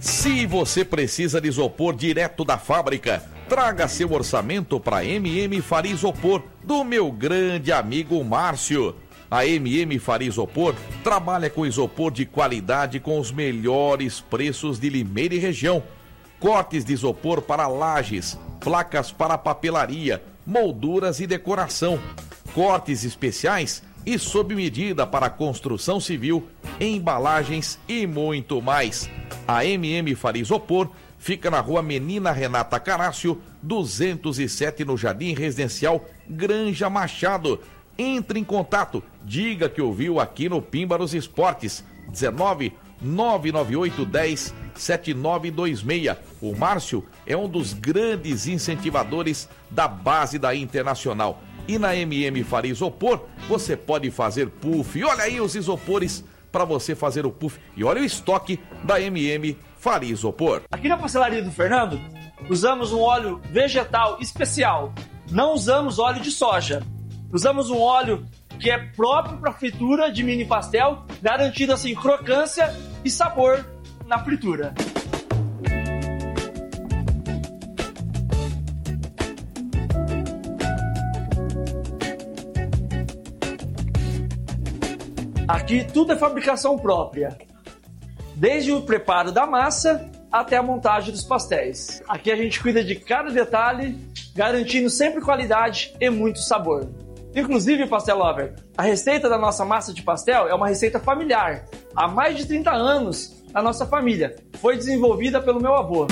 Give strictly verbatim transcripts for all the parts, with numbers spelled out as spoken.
Se você precisa de isopor direto da fábrica, traga seu orçamento para M M Faria Isopor, do meu grande amigo Márcio. A M M Faria Isopor trabalha com isopor de qualidade com os melhores preços de Limeira e região. Cortes de isopor para lajes, placas para papelaria, molduras e decoração. Cortes especiais e sob medida para construção civil, embalagens e muito mais. A M M Faria Isopor fica na rua Menina Renata Carácio, duzentos e sete, no Jardim Residencial Granja Machado. Entre em contato, diga que ouviu aqui no Pimba dos Esportes. dezenove, nove nove oito, dez, sete nove dois seis. O Márcio é um dos grandes incentivadores da base da Internacional. E na M M Faria Isopor, você pode fazer puff. E olha aí os isopores para você fazer o puff. E olha o estoque da M M Faria Isopor. Aqui na pastelaria do Fernando, usamos um óleo vegetal especial. Não usamos óleo de soja. Usamos um óleo que é próprio para fritura de mini pastel, garantindo assim crocância e sabor na fritura. Aqui tudo é fabricação própria, desde o preparo da massa até a montagem dos pastéis. Aqui a gente cuida de cada detalhe, garantindo sempre qualidade e muito sabor. Inclusive, Pastel Lover, a receita da nossa massa de pastel é uma receita familiar. Há mais de trinta anos na nossa família. Foi desenvolvida pelo meu avô.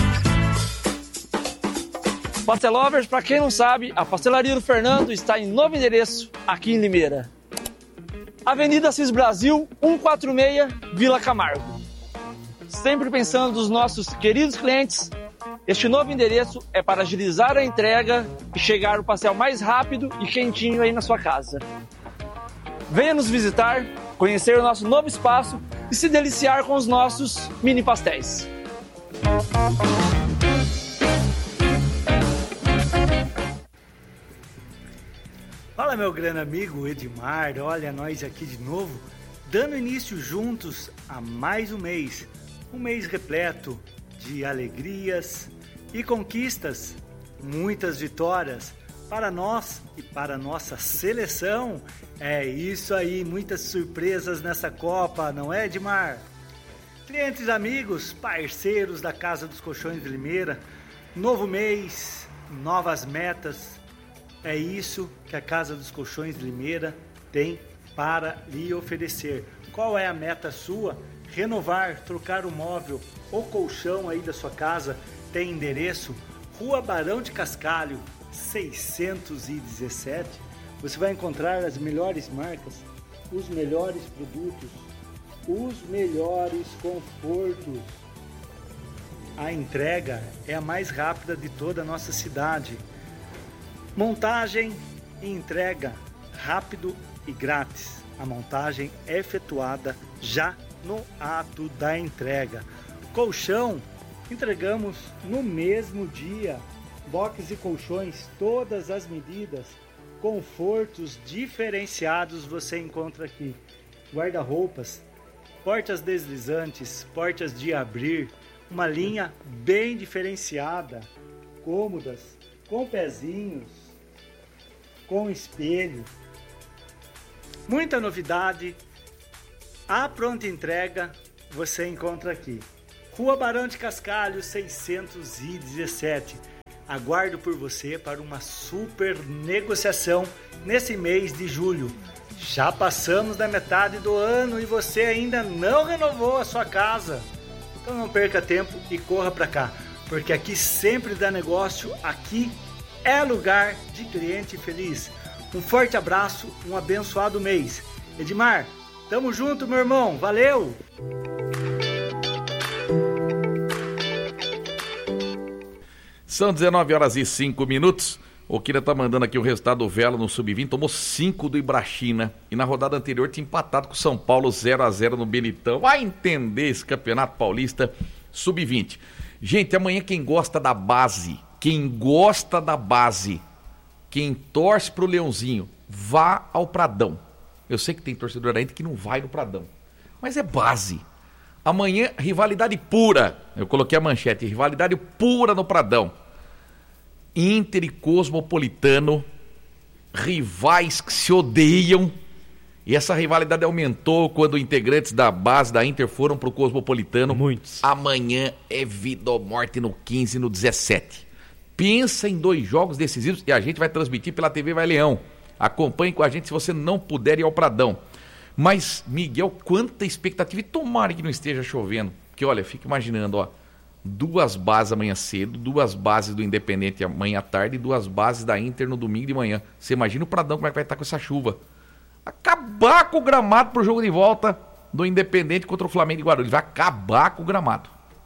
Pastel Lovers, para quem não sabe, a Pastelaria do Fernando está em novo endereço aqui em Limeira. Avenida Assis Brasil, cento e quarenta e seis, Vila Camargo. Sempre pensando nos nossos queridos clientes, este novo endereço é para agilizar a entrega e chegar o pastel mais rápido e quentinho aí na sua casa. Venha nos visitar, conhecer o nosso novo espaço e se deliciar com os nossos mini pastéis. Fala, meu grande amigo Edmar, olha nós aqui de novo, dando início juntos a mais um mês, um mês repleto de alegrias e conquistas, muitas vitórias para nós e para nossa seleção. É isso aí, muitas surpresas nessa Copa, não é, Edmar? Clientes, amigos, parceiros da Casa dos Colchões de Limeira, novo mês, novas metas. É isso que a Casa dos Colchões de Limeira tem para lhe oferecer. Qual é a meta sua? Renovar, trocar o móvel ou colchão aí da sua casa? Tem endereço? Rua Barão de Cascalho, seiscentos e dezessete. Você vai encontrar as melhores marcas, os melhores produtos, os melhores confortos. A entrega é a mais rápida de toda a nossa cidade. Montagem e entrega rápido e grátis. A montagem é efetuada já no ato da entrega. Colchão, entregamos no mesmo dia. Box e colchões, todas as medidas. Confortos diferenciados você encontra aqui. Guarda-roupas, portas deslizantes, portas de abrir. Uma linha bem diferenciada. Cômodas, com pezinhos, com espelho. Muita novidade. A pronta entrega você encontra aqui. Rua Barão de Cascalho, seiscentos e dezessete. Aguardo por você para uma super negociação nesse mês de julho. Já passamos da metade do ano e você ainda não renovou a sua casa. Então não perca tempo e corra para cá, porque aqui sempre dá negócio, aqui é lugar de cliente feliz. Um forte abraço, um abençoado mês. Edmar, tamo junto, meu irmão, valeu! São dezenove horas e cinco minutos. O Kira tá mandando aqui o resultado do Velo no sub vinte. Tomou cinco do Ibrachina. E na rodada anterior tinha empatado com o São Paulo zero a zero no Benitão. Vai entender esse Campeonato Paulista sub vinte. Gente, amanhã quem gosta da base, quem gosta da base, quem torce pro Leãozinho, vá ao Pradão. Eu sei que tem torcedor ainda que não vai no Pradão. Mas é base. Amanhã, rivalidade pura. Eu coloquei a manchete, rivalidade pura no Pradão. Inter e Cosmopolitano, rivais que se odeiam. E essa rivalidade aumentou quando integrantes da base da Inter foram pro Cosmopolitano. Muitos. Amanhã é vida ou morte no quinze e no dezessete. Pensa em dois jogos decisivos e a gente vai transmitir pela T V Vai Leão. Acompanhe com a gente se você não puder ir ao Pradão. Mas, Miguel, quanta expectativa. E tomara que não esteja chovendo. Porque, olha, fica imaginando, ó. Duas bases amanhã cedo, duas bases do Independente amanhã à tarde e duas bases da Inter no domingo de manhã. Você imagina o Pradão como é que vai estar com essa chuva. Acabar com o gramado pro jogo de volta do Independente contra o Flamengo de Guarulhos. Vai acabar com o gramado.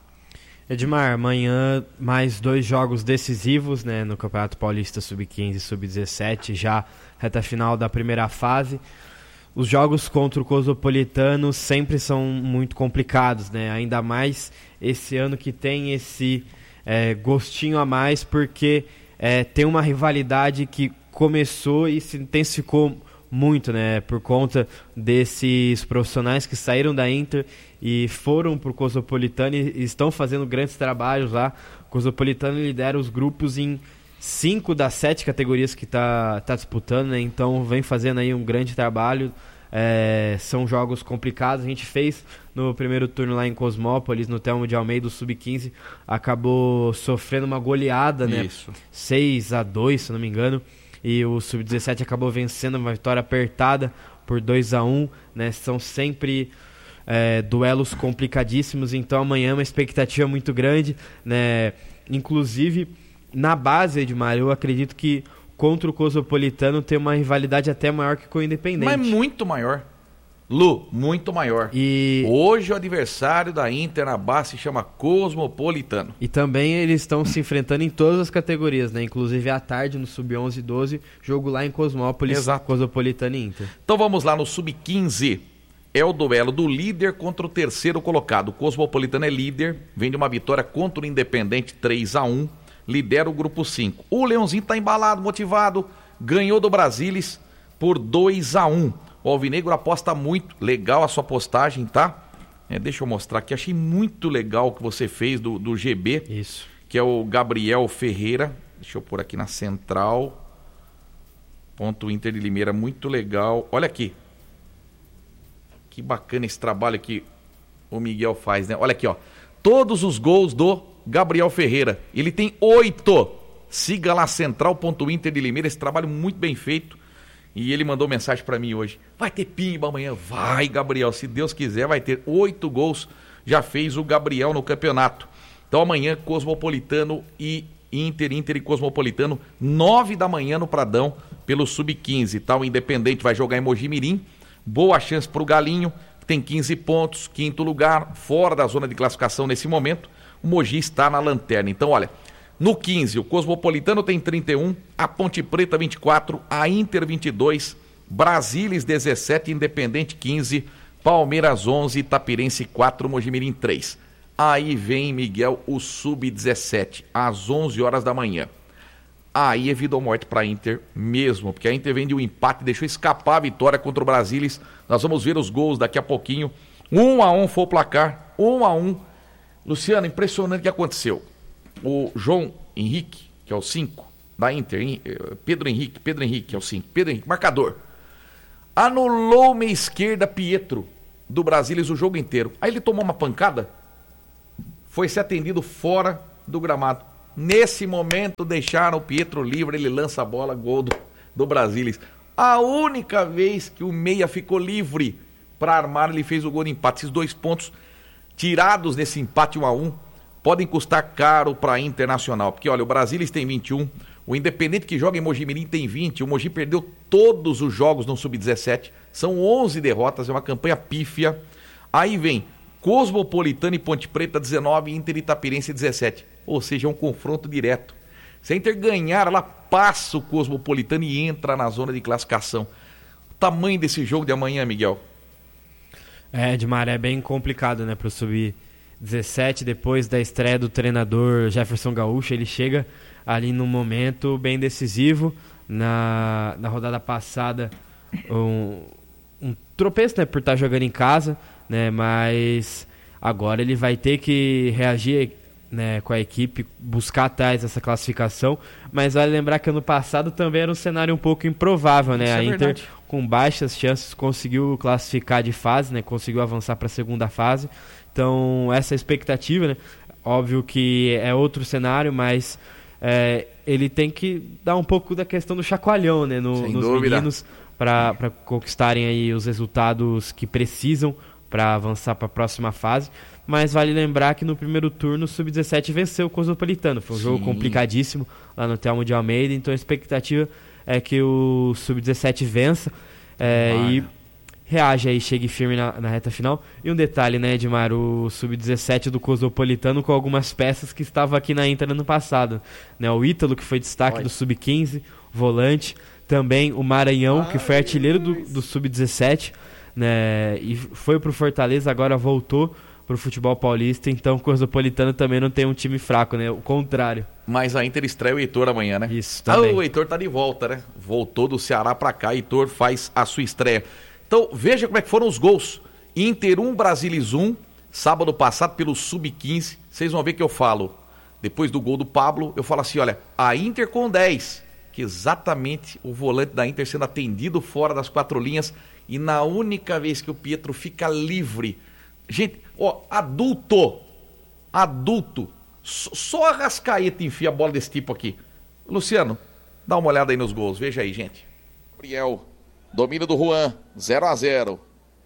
Edmar, amanhã mais dois jogos decisivos, né, no Campeonato Paulista sub quinze e sub dezessete, já reta final da primeira fase. Os jogos contra o Cosmopolitano sempre são muito complicados, né? Ainda mais esse ano que tem esse é, gostinho a mais, porque é, tem uma rivalidade que começou e se intensificou muito, né? Por conta desses profissionais que saíram da Inter e foram para o Cosmopolitano e estão fazendo grandes trabalhos lá. O Cosmopolitano lidera os grupos em cinco das sete categorias que está tá disputando, né? Então vem fazendo aí um grande trabalho. É, são jogos complicados. A gente fez no primeiro turno lá em Cosmópolis, no Telmo de Almeida, o sub quinze acabou sofrendo uma goleada, né? Isso. seis a dois, se não me engano, e o sub dezessete acabou vencendo uma vitória apertada por dois a um, né? São sempre é, duelos complicadíssimos, então amanhã é uma expectativa muito grande, né? Inclusive na base, Edmar, eu acredito que contra o Cosmopolitano tem uma rivalidade até maior que com o Independente. Mas muito maior. Lu, muito maior. E hoje o adversário da Inter na base se chama Cosmopolitano. E também eles estão se enfrentando em todas as categorias, né? Inclusive à tarde no sub onze e doze, jogo lá em Cosmópolis, Exato. Cosmopolitano e Inter. Então vamos lá no sub quinze. É o duelo do líder contra o terceiro colocado. O Cosmopolitano é líder, vem de uma vitória contra o Independente três a um. Lidera o grupo cinco. O Leãozinho está embalado, motivado, ganhou do Brasilis por dois a um. O Alvinegro aposta muito, legal a sua postagem, tá? É, deixa eu mostrar aqui, achei muito legal o que você fez do, do G B. Isso. Que é o Gabriel Ferreira. Deixa eu pôr aqui na central. Ponto Inter de Limeira, muito legal. Olha aqui. Que bacana esse trabalho que o Miguel faz, né? Olha aqui, ó. Todos os gols do Gabriel Ferreira. Ele tem oito. Siga lá central.inter de Limeira. Esse trabalho muito bem feito. E ele mandou mensagem pra mim hoje. Vai ter pimba amanhã? Vai, Gabriel. Se Deus quiser, vai ter oito gols. Já fez o Gabriel no campeonato. Então amanhã, Cosmopolitano e Inter, Inter e Cosmopolitano, nove da manhã no Pradão, pelo sub quinze. Tá? O Independente vai jogar em Mojimirim. Boa chance pro Galinho. Tem quinze pontos, quinto lugar, fora da zona de classificação nesse momento. O Mogi está na lanterna. Então, olha, no quinze, o Cosmopolitano tem trinta e um, a Ponte Preta vinte e quatro, a Inter vinte e dois, Brasilis dezessete, Independente quinze, Palmeiras onze, Itapirense quatro, Mojimirim três. Aí vem, Miguel, o sub dezessete, às onze horas da manhã. Aí é vida ou morte para a Inter mesmo, porque a Inter vem de um empate, deixou escapar a vitória contra o Brasilis. Nós vamos ver os gols daqui a pouquinho. Um a um foi o placar, um a um. Luciano, impressionante o que aconteceu. O João Henrique, que é o cinco da Inter, Pedro Henrique, Pedro Henrique, que é o cinco, Pedro Henrique, marcador. Anulou meia esquerda Pietro do Brasilis o jogo inteiro. Aí ele tomou uma pancada, foi ser atendido fora do gramado. Nesse momento deixaram o Pietro livre, ele lança a bola, gol do, do Brasilis. A única vez que o meia ficou livre para armar, ele fez o gol de empate. Esses dois pontos tirados nesse empate um a um podem custar caro para a Internacional. Porque olha, o Brasilis tem vinte e um, o Independente que joga em Mojimirim tem vinte, o Mogi perdeu todos os jogos no sub dezessete, são onze derrotas, é uma campanha pífia. Aí vem Cosmopolitano e Ponte Preta dezenove, Inter e Itapirense dezessete. Ou seja, é um confronto direto. Se a Inter ganhar, ela passa o Cosmopolitano e entra na zona de classificação. O tamanho desse jogo de amanhã, Miguel? É, Edmar, é bem complicado, né, para o sub dezessete, depois da estreia do treinador Jefferson Gaúcho, ele chega ali num momento bem decisivo. Na, na rodada passada, um, um tropeço, né, por estar jogando em casa, né, mas Agora ele vai ter que reagir, né, com a equipe, buscar atrás essa classificação, mas vale lembrar que ano passado também era um cenário um pouco improvável, né? Isso a é Inter, verdade. com baixas chances, conseguiu classificar de fase, né? Conseguiu avançar para a segunda fase. Então, essa expectativa, né? Óbvio que é outro cenário, mas é, ele tem que dar um pouco da questão do chacoalhão, né? No, Sem nos dúvida. meninos, para conquistarem aí os resultados que precisam para avançar para a próxima fase. Mas vale lembrar que no primeiro turno o sub dezessete venceu o Cosmopolitano. Foi um Sim. jogo complicadíssimo lá no Telmo de Almeida. Então a expectativa é que o sub dezessete vença é, e reage aí, chegue firme na, na reta final. E um detalhe, né, Edmar? O sub dezessete do Cosmopolitano com algumas peças que estavam aqui na Inter ano passado. Né, o Ítalo, que foi destaque Olha. do sub quinze, volante. Também o Maranhão, que foi artilheiro do, do sub dezessete. Né, e foi pro Fortaleza, agora voltou pro futebol paulista, então o Cosmopolitano também não tem um time fraco, né? O contrário. Mas a Inter estreia o Heitor amanhã, né? Isso, Ah, também. o Heitor tá de volta, né? Voltou do Ceará pra cá, Heitor faz a sua estreia. Então, veja como é que foram os gols. Inter um, Brasilis um, sábado passado pelo sub quinze. Vocês vão ver que eu falo, depois do gol do Pablo, eu falo assim, olha, a Inter com dez, que exatamente o volante da Inter sendo atendido fora das quatro linhas, e na única vez que o Pietro fica livre. Gente, ó, adulto, adulto, só, só a Arrascaeta enfia a bola desse tipo aqui. Luciano, dá uma olhada aí nos gols, veja aí, gente. Gabriel, domínio do Juan, zero a zero.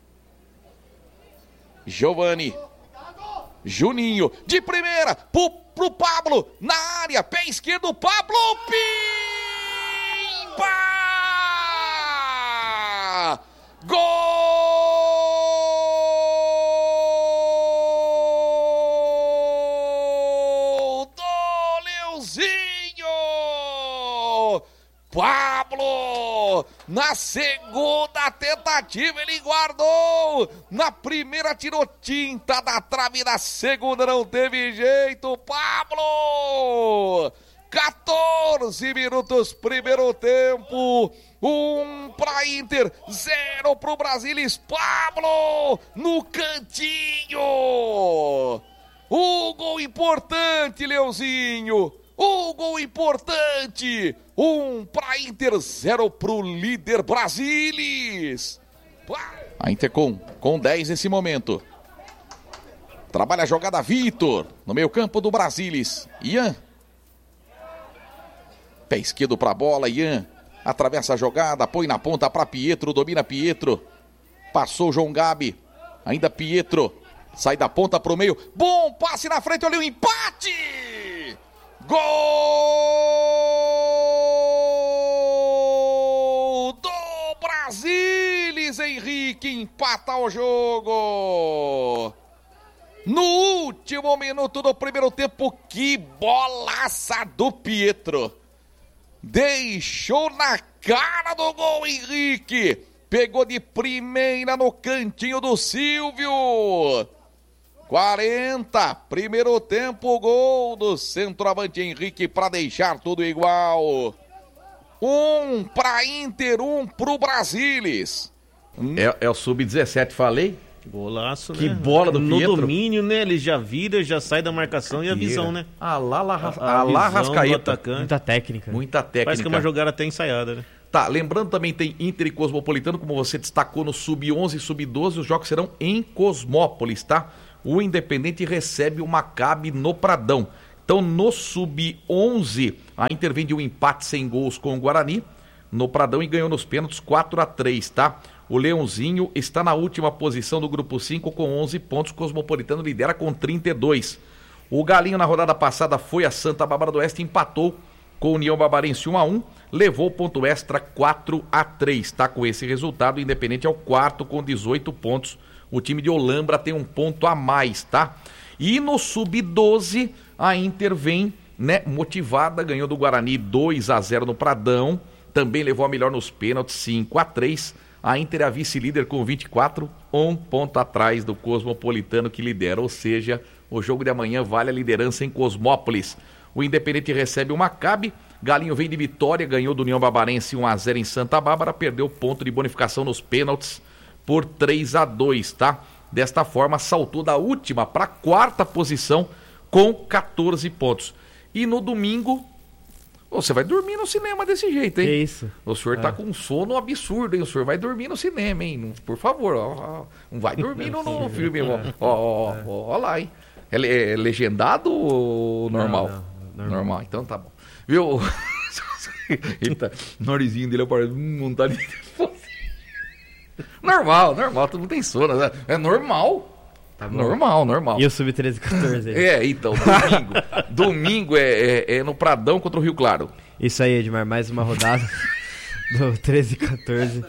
Giovani, Juninho, de primeira, pro, pro Pablo, na área, pé esquerdo, Pablo, pimba! Gol! Pablo, na segunda tentativa ele guardou, na primeira tirou tinta da trave, na segunda não teve jeito, Pablo, quatorze minutos, primeiro tempo, um para Inter, zero para o Brasilis, Pablo, no cantinho, o gol importante, Leozinho. Um gol importante, um para Inter, zero para o líder Brasilis. A Inter com, com dez nesse momento. Trabalha a jogada Vitor, no meio campo do Brasilis. Ian. Pé esquerdo para a bola, Ian. Atravessa a jogada, põe na ponta para Pietro, domina Pietro. Passou o João Gabi, ainda Pietro. Sai da ponta para o meio, bom passe na frente, olha o empate! Gol do Brasilis, Henrique empata o jogo. No último minuto do primeiro tempo, que bolaça do Pietro. Deixou na cara do gol, Henrique. Pegou de primeira no cantinho do Silvio. quarenta, primeiro tempo, gol do centroavante Henrique para deixar tudo igual. Um para Inter, um para o Brasilis. É, é o sub dezessete, falei? Golaço, Que né? bola do no Pietro. No domínio, né? Ele já vira, já sai da marcação e a visão, né? Ah lá, lá, A, ah, a lá visão do Rascaeta. atacante. Muita técnica. Muita técnica. Parece que é uma jogada até ensaiada, né? Tá, lembrando também tem Inter e Cosmopolitano, como você destacou no sub onze e sub doze, os jogos serão em Cosmópolis, tá? O Independente recebe o Maccabi no Pradão. Então no sub onze, a Inter vem de um empate sem gols com o Guarani no Pradão e ganhou nos pênaltis quatro a três, tá? O Leãozinho está na última posição do grupo cinco com onze pontos, o Cosmopolitano lidera com trinta e dois. O Galinho na rodada passada foi a Santa Bárbara do Oeste, empatou com o União Barbarense um a um, levou o ponto extra quatro a três, tá? Com esse resultado, o Independente é o quarto com dezoito pontos. O time de Olambra tem um ponto a mais, tá? E no sub doze, a Inter vem, né, motivada, ganhou do Guarani dois a zero no Pradão, também levou a melhor nos pênaltis, cinco a três. A Inter é a vice-líder com vinte e quatro, um ponto atrás do Cosmopolitano que lidera, ou seja, o jogo de amanhã vale a liderança em Cosmópolis. O Independente recebe o Maccabi, Galinho vem de vitória, ganhou do União Barbarense um a zero em Santa Bárbara, perdeu ponto de bonificação nos pênaltis por três a dois, tá? Desta forma, saltou da última para a quarta posição com catorze pontos. E no domingo, você vai dormir no cinema desse jeito, hein? Que isso? O senhor é. tá com um sono absurdo, hein? O senhor vai dormir no cinema, hein? Não, por favor, ó, ó, não vai dormir no, no filme, ó, ó, ó, ó, ó lá, hein? É, é legendado ou normal? Não, não, normal? normal. Então tá bom. Viu? Eita, o narizinho dele aparece, hum, não tá de... Normal, normal, tu não tem sono, né? É normal. Tá bom. Normal, normal. E o sub treze e catorze aí? É, então, domingo. domingo é, é, é no Pradão contra o Rio Claro. Isso aí, Edmar, mais uma rodada do treze e catorze.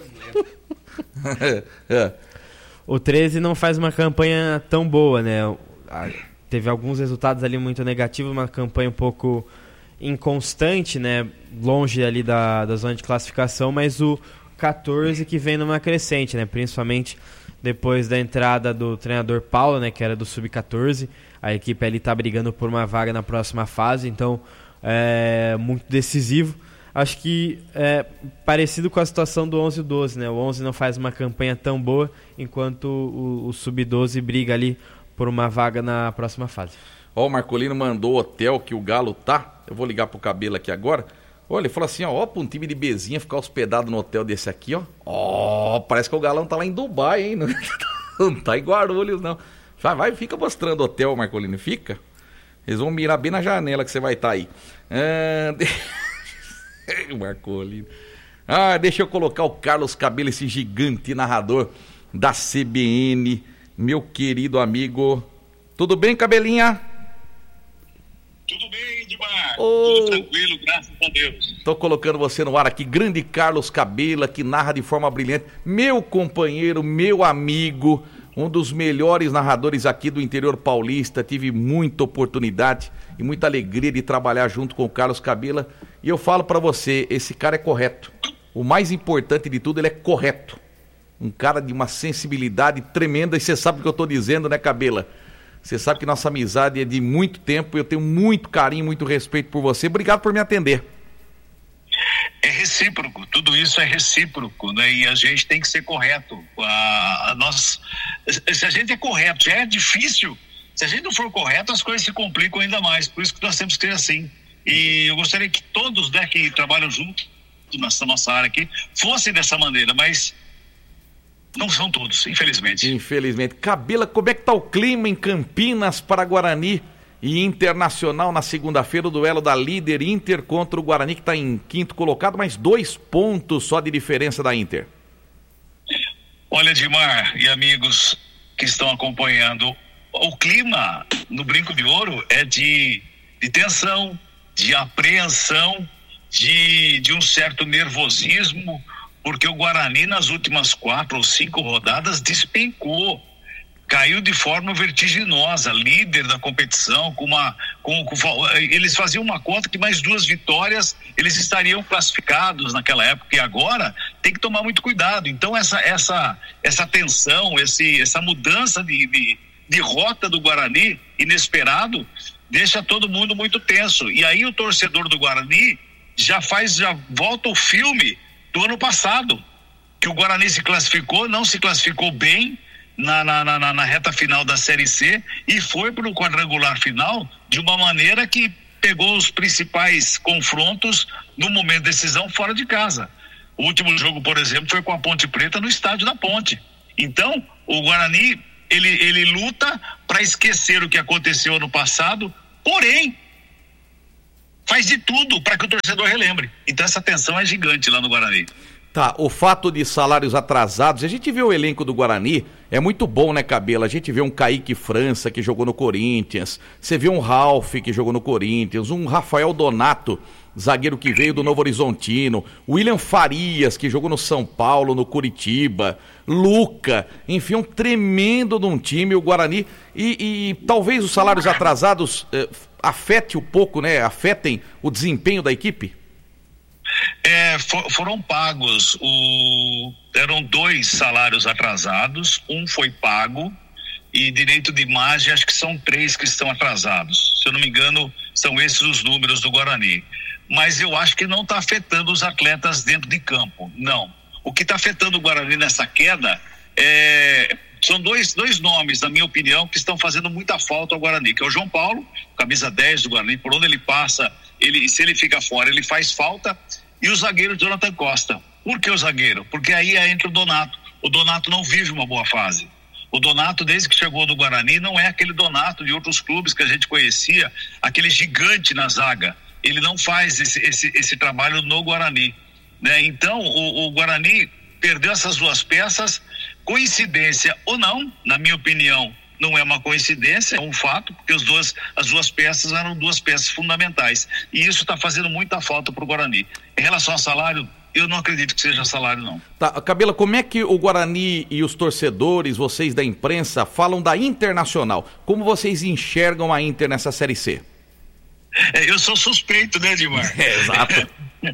é. O treze não faz uma campanha tão boa, né? Teve alguns resultados ali muito negativos, uma campanha um pouco inconstante, né? Longe ali da, da zona de classificação, mas o catorze que vem numa crescente, né? Principalmente depois da entrada do treinador Paulo, né? Que era do sub catorze. A equipe ali tá brigando por uma vaga na próxima fase, então é muito decisivo. Acho que é parecido com a situação do onze e doze, né? O onze não faz uma campanha tão boa, enquanto o, o sub doze briga ali por uma vaga na próxima fase. Ó, o Marcolino mandou o hotel que o Galo tá. Eu vou ligar pro Cabelo aqui agora. Olha, ele falou assim, ó, ó, pra um time de Bezinha ficar hospedado no hotel desse aqui, ó. Ó, parece que o Galão tá lá em Dubai, hein? Não, não tá em Guarulhos, não. Vai, vai, fica mostrando o hotel, Marcolino, fica. Eles vão mirar bem na janela que você vai estar tá aí. Ah, de... Marcolino. Ah, deixa eu colocar o Carlos Cabelo, esse gigante narrador da C B N, meu querido amigo. Tudo bem, Cabelinha? Tudo bem, Edmar. Oh. Tudo tranquilo, graças a Deus. Tô colocando você no ar aqui, grande Carlos Cabela, que narra de forma brilhante. Meu companheiro, meu amigo, um dos melhores narradores aqui do interior paulista. Tive muita oportunidade e muita alegria de trabalhar junto com o Carlos Cabela. E eu falo pra você, esse cara é correto. O mais importante de tudo, ele é correto. Um cara de uma sensibilidade tremenda. E você sabe o que eu tô dizendo, né, Cabela? Você sabe que nossa amizade é de muito tempo, eu tenho muito carinho, muito respeito por você. Obrigado por me atender. É recíproco, tudo isso é recíproco, né? E a gente tem que ser correto. A, a nós, se a gente é correto, já é difícil. Se a gente não for correto, as coisas se complicam ainda mais. Por isso que nós temos que ter assim. E eu gostaria que todos, né, que trabalham junto nessa nossa área aqui fossem dessa maneira, mas não são todos, infelizmente. Infelizmente. Cabela, como é que tá o clima em Campinas para Guarani e Internacional na segunda-feira, o duelo da líder Inter contra o Guarani, que está em quinto colocado, mas dois pontos só de diferença da Inter. Olha, Edmar e amigos que estão acompanhando, o clima no Brinco de Ouro é de, de tensão, de apreensão, de, de um certo nervosismo, porque o Guarani nas últimas quatro ou cinco rodadas despencou, caiu de forma vertiginosa, líder da competição, com uma, com, com, eles faziam uma conta que mais duas vitórias eles estariam classificados naquela época, e agora tem que tomar muito cuidado. Então essa, essa, essa tensão, esse, essa mudança de, de, de rota do Guarani, inesperado, deixa todo mundo muito tenso, e aí o torcedor do Guarani já faz, já volta o filme do ano passado, que o Guarani se classificou, não se classificou bem na, na, na, na reta final da Série C e foi para o quadrangular final de uma maneira que pegou os principais confrontos no momento de decisão fora de casa. O último jogo, por exemplo, foi com a Ponte Preta no estádio da Ponte. Então, o Guarani, ele, ele luta para esquecer o que aconteceu ano passado, porém, faz de tudo para que o torcedor relembre. Então essa tensão é gigante lá no Guarani. Tá, o fato de salários atrasados, a gente vê o elenco do Guarani, é muito bom, né, Cabela? A gente vê um Kaique França que jogou no Corinthians, você vê um Ralf que jogou no Corinthians, um Rafael Donato, zagueiro que veio do Novo Horizontino, William Farias, que jogou no São Paulo, no Curitiba, Luca, enfim, um tremendo de um time, o Guarani, e, e talvez os salários atrasados eh, afete um pouco, né, afetem o desempenho da equipe? É, for, foram pagos, o, eram dois salários atrasados, um foi pago, e direito de imagem, acho que são três que estão atrasados. Se eu não me engano, são esses os números do Guarani. Mas eu acho que não está afetando os atletas dentro de campo, não. O que está afetando o Guarani nessa queda é são dois, dois nomes, na minha opinião, que estão fazendo muita falta ao Guarani, que é o João Paulo, camisa dez do Guarani, por onde ele passa, ele, se ele fica fora, ele faz falta, e o zagueiro Jonathan Costa. Por que o zagueiro? Porque aí entra o Donato. O Donato não vive uma boa fase. O Donato, desde que chegou do Guarani, não é aquele Donato de outros clubes que a gente conhecia, aquele gigante na zaga. Ele não faz esse, esse, esse trabalho no Guarani, né? Então, o, o Guarani perdeu essas duas peças, coincidência ou não, na minha opinião, não é uma coincidência, é um fato, porque as duas, as duas peças eram duas peças fundamentais. E isso está fazendo muita falta para o Guarani. Em relação ao salário, eu não acredito que seja salário, não. Tá, Cabela, como é que o Guarani e os torcedores, vocês da imprensa, falam da Internacional? Como vocês enxergam a Inter nessa Série C? É, eu sou suspeito, né, Edmar? É, exato.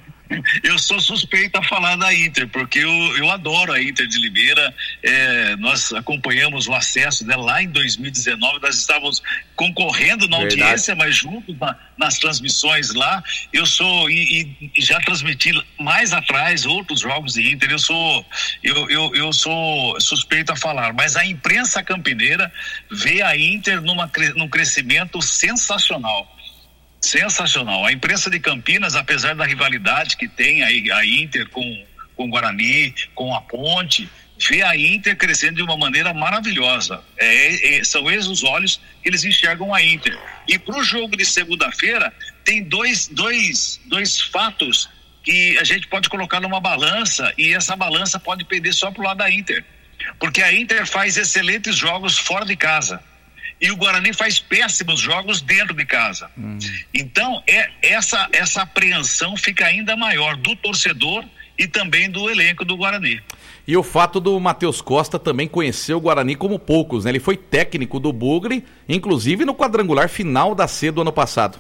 Eu sou suspeito a falar da Inter, porque eu, eu adoro a Inter de Limeira. É, nós acompanhamos o acesso dela lá em dois mil e dezenove, nós estávamos concorrendo na Verdade. audiência, mas juntos na, nas transmissões lá. Eu sou, e, e já transmiti mais atrás outros jogos de Inter, eu sou, eu, eu, eu sou suspeito a falar, mas a imprensa campineira vê a Inter numa, num crescimento sensacional. Sensacional. A imprensa de Campinas, apesar da rivalidade que tem a, a Inter com, com o Guarani, com a Ponte, vê a Inter crescendo de uma maneira maravilhosa. É, é, são esses os olhos que eles enxergam a Inter. E para o jogo de segunda-feira, tem dois, dois, dois fatos que a gente pode colocar numa balança, e essa balança pode pender só para o lado da Inter. Porque a Inter faz excelentes jogos fora de casa. E o Guarani faz péssimos jogos dentro de casa. Hum. Então, é, essa, essa apreensão fica ainda maior do torcedor e também do elenco do Guarani. E o fato do Matheus Costa também conhecer o Guarani como poucos, né? Ele foi técnico do Bugre, inclusive no quadrangular final da C do ano passado.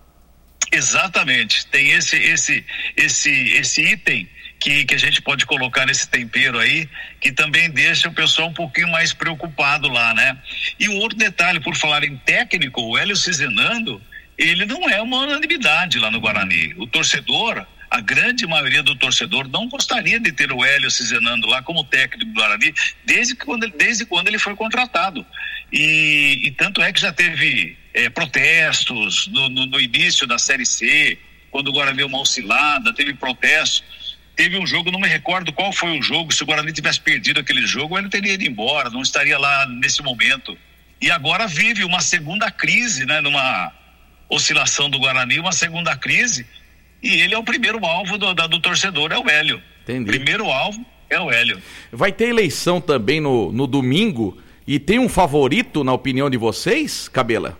Exatamente. Tem esse, esse, esse, esse item que, que a gente pode colocar nesse tempero aí, que também deixa o pessoal um pouquinho mais preocupado lá, né? E um outro detalhe, por falar em técnico, o Hélio Cizenando, ele não é uma unanimidade lá no Guarani. O torcedor, a grande maioria do torcedor não gostaria de ter o Hélio Cizenando lá como técnico do Guarani, desde quando, desde quando ele foi contratado. E, e tanto é que já teve é, protestos no, no, no início da Série C, quando o Guarani deu uma oscilada, teve protestos. Teve um jogo, não me recordo qual foi o jogo, se o Guarani tivesse perdido aquele jogo, ele teria ido embora, não estaria lá nesse momento. E agora vive uma segunda crise, né, numa oscilação do Guarani, uma segunda crise, e ele é o primeiro alvo do, do, do torcedor, é o Hélio. Entendi. Primeiro alvo é o Hélio. Vai ter eleição também no, no domingo, e tem um favorito, na opinião de vocês, Cabela?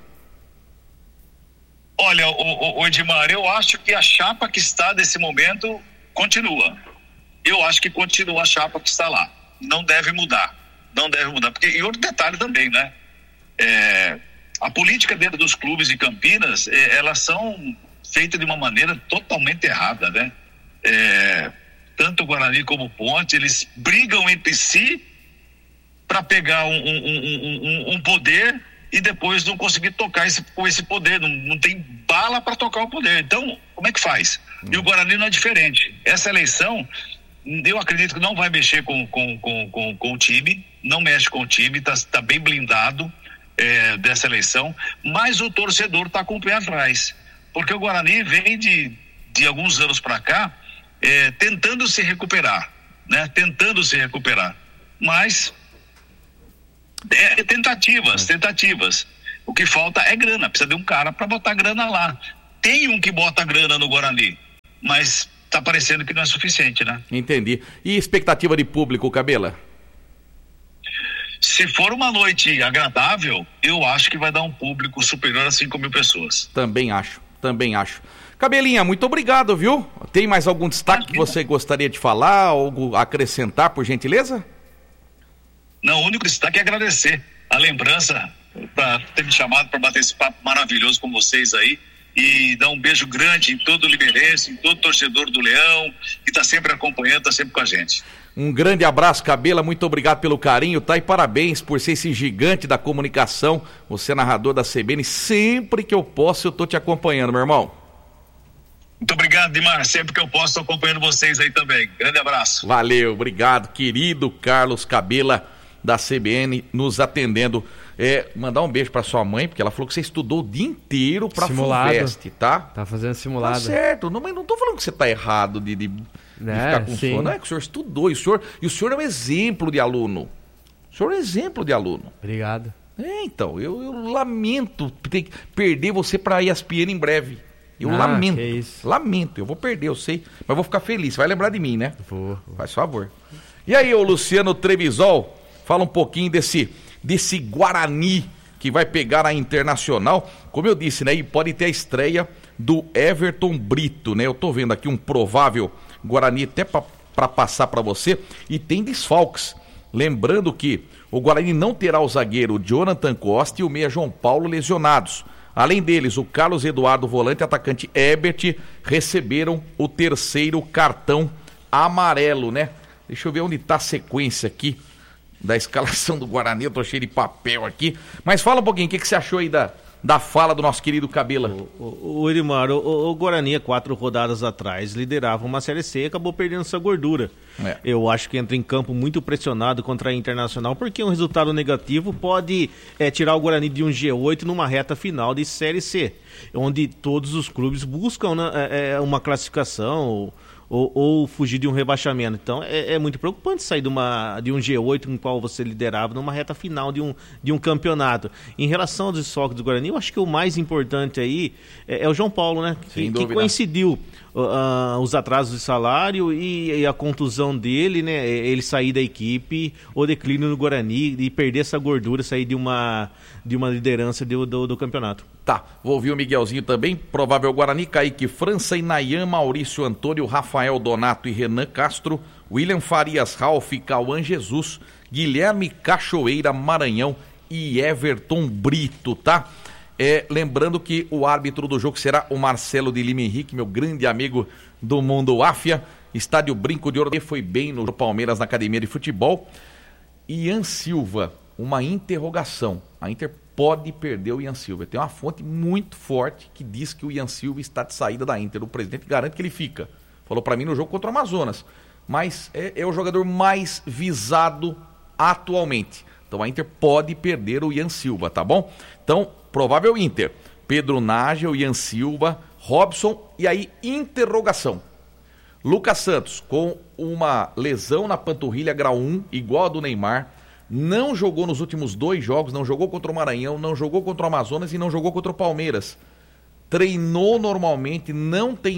Olha, o, o, o Edmar, eu acho que a chapa que está nesse momento continua. Eu acho que continua a chapa que está lá. Não deve mudar. Não deve mudar. Porque, e outro detalhe também, né? É, a política dentro dos clubes de Campinas, é, elas são feitas de uma maneira totalmente errada, né? É, tanto o Guarani como o Ponte, eles brigam entre si para pegar um, um, um, um, um poder e depois não conseguir tocar esse, com esse poder. Não, não tem bala para tocar o poder. Então, como é que faz? E o Guarani não é diferente. Essa eleição, eu acredito que não vai mexer com, com, com, com, com o time, não mexe com o time, está tá bem blindado é, dessa eleição, mas o torcedor está com o pé atrás. Porque o Guarani vem de, de alguns anos para cá é, tentando se recuperar, né? Tentando se recuperar. Mas é, tentativas, tentativas. O que falta é grana, precisa de um cara para botar grana lá. Tem um que bota grana no Guarani, mas tá parecendo que não é suficiente, né? Entendi. E expectativa de público, Cabela? Se for uma noite agradável, eu acho que vai dar um público superior a cinco mil pessoas. Também acho, também acho. Cabelinha, muito obrigado, viu? Tem mais algum destaque Imagina. que você gostaria de falar, algo a acrescentar, por gentileza? Não, o único destaque é agradecer a lembrança para ter me chamado para bater esse papo maravilhoso com vocês aí. E dar um beijo grande em todo o Limeirense, em todo torcedor do Leão, que está sempre acompanhando, está sempre com a gente. Um grande abraço, Cabela, muito obrigado pelo carinho, tá? E parabéns por ser esse gigante da comunicação, você é narrador da C B N, sempre que eu posso eu tô te acompanhando, meu irmão. Muito obrigado, Dimar, sempre que eu posso estou acompanhando vocês aí também, grande abraço. Valeu, obrigado, querido Carlos Cabela, da C B N nos atendendo. É, mandar um beijo pra sua mãe, porque ela falou que você estudou o dia inteiro pra FUVEST, tá? Tá fazendo simulado. Tá certo, não, mas não tô falando que você tá errado de, de, de É, ficar com sim. sono. Não é que o senhor estudou, e o senhor, e o senhor é um exemplo de aluno. O senhor é um exemplo de aluno. Obrigado. É, então, eu, eu lamento ter que perder você pra E S P N em breve. Eu Ah, lamento, que isso. lamento, eu vou perder, eu sei, mas vou ficar feliz, você vai lembrar de mim, né? Vou. Faz favor. E aí, ô Luciano Trevisol, fala um pouquinho desse, desse Guarani que vai pegar a Internacional. Como eu disse, né? E pode ter a estreia do Everton Brito, né? Eu tô vendo aqui um provável Guarani até para passar para você. E tem desfalques. Lembrando que o Guarani não terá o zagueiro Jonathan Costa e o meia João Paulo lesionados. Além deles, o Carlos Eduardo, volante, atacante Ebert, receberam o terceiro cartão amarelo, né? Deixa eu ver onde tá a sequência aqui da escalação do Guarani. Eu tô cheio de papel aqui. Mas fala um pouquinho, o que, que você achou aí da, da fala do nosso querido Cabela? O, o, o Edmar, o, o Guarani, quatro rodadas atrás, liderava uma Série C e acabou perdendo essa gordura. É. Eu acho que entra em campo muito pressionado contra a Internacional, porque um resultado negativo pode é, tirar o Guarani de um G oito numa reta final de Série C, onde todos os clubes buscam, né, é, uma classificação ou, ou, ou fugir de um rebaixamento. Então é, é muito preocupante sair de, uma, de um G oito com o qual você liderava numa reta final de um, de um campeonato. Em relação aos desfalques do Guarani, eu acho que o mais importante aí é, é o João Paulo, né? Que, que coincidiu uh, os atrasos de salário e, e a contusão dele, né? Ele sair da equipe, o declínio no Guarani e perder essa gordura, sair de uma, de uma liderança do, do, do campeonato. Tá, vou ouvir o Miguelzinho também. Provável Guarani, Kaique França e Nayan, Maurício Antônio, Rafael Donato e Renan Castro, William Farias, Ralf, Cauã Jesus, Guilherme Cachoeira, Maranhão e Everton Brito, tá? É, lembrando que o árbitro do jogo será o Marcelo de Lima Henrique, meu grande amigo do Mundo Áfia. Estádio Brinco de Ouro, foi bem no Palmeiras na academia de futebol. Ian Silva, uma interrogação. A Inter pode perder o Ian Silva. Tem uma fonte muito forte que diz que o Ian Silva está de saída da Inter. O presidente garante que ele fica. Falou para mim no jogo contra o Amazonas. Mas é, é o jogador mais visado atualmente. Então a Inter pode perder o Ian Silva, tá bom? Então, provável Inter. Pedro Nágel, Ian Silva, Robson e aí interrogação. Lucas Santos com uma lesão na panturrilha grau um, igual a do Neymar. Não jogou nos últimos dois jogos, não jogou contra o Maranhão, não jogou contra o Amazonas e não jogou contra o Palmeiras. Treinou normalmente, não tem